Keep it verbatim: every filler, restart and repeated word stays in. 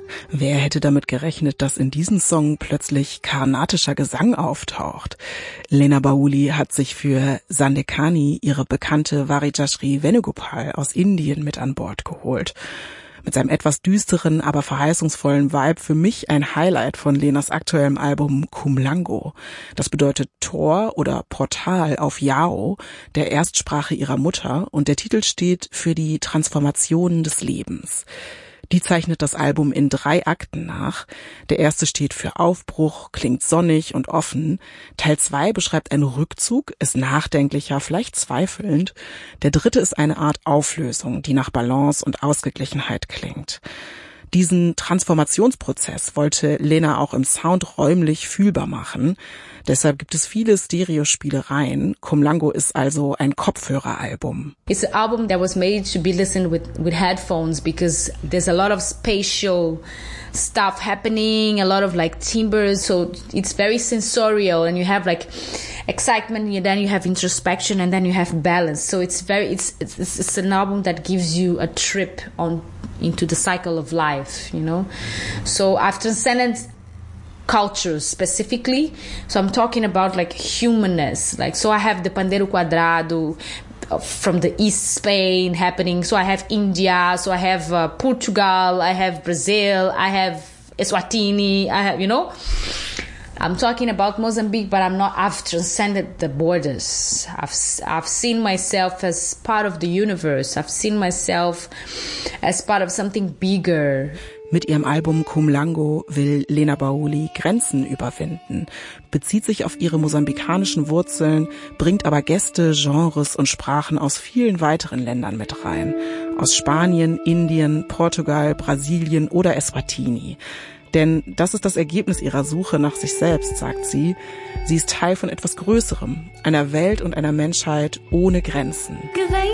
Wer hätte damit gerechnet, dass in diesem Song plötzlich karnatischer Gesang auftaucht? Lena Bauli hat sich für Sandekani ihre bekannte Varijashri Venugopal aus Indien mit an Bord geholt. Mit seinem etwas düsteren, aber verheißungsvollen Vibe für mich ein Highlight von Lenas aktuellem Album Kumlango. Das bedeutet Tor oder Portal auf Yao, der Erstsprache ihrer Mutter, und der Titel steht für die Transformationen des Lebens. Die zeichnet das Album in drei Akten nach. Der erste steht für Aufbruch, klingt sonnig und offen. Teil zwei beschreibt einen Rückzug, ist nachdenklicher, vielleicht zweifelnd. Der dritte ist eine Art Auflösung, die nach Balance und Ausgeglichenheit klingt. Diesen Transformationsprozess wollte Lena auch im Sound räumlich fühlbar machen. Deshalb gibt es viele Stereospielereien. Kumlango ist also ein Kopfhöreralbum. It's an album that was made to be listened with, with headphones because there's a lot of spatial stuff happening, a lot of like timbres, so it's very sensorial and you have like excitement and then you have introspection and then you have balance. So it's very, it's, it's, it's an album that gives you a trip on into the cycle of life, you know. So I've transcended cultures specifically. So I'm talking about like humanness. Like, so I have the Pandeiro Quadrado from the East Spain happening. So I have India. So I have uh, Portugal. I have Brazil. I have Eswatini. I have, you know. I'm talking about Mozambique, but I'm not, I've transcended the borders. I've, I've seen myself as part of the universe. I've seen myself as part of something bigger. Mit ihrem Album Kumlango will Lena Bauli Grenzen überwinden, bezieht sich auf ihre mosambikanischen Wurzeln, bringt aber Gäste, Genres und Sprachen aus vielen weiteren Ländern mit rein. Aus Spanien, Indien, Portugal, Brasilien oder Eswatini. Denn das ist das Ergebnis ihrer Suche nach sich selbst, sagt sie. Sie ist Teil von etwas Größerem, einer Welt und einer Menschheit ohne Grenzen.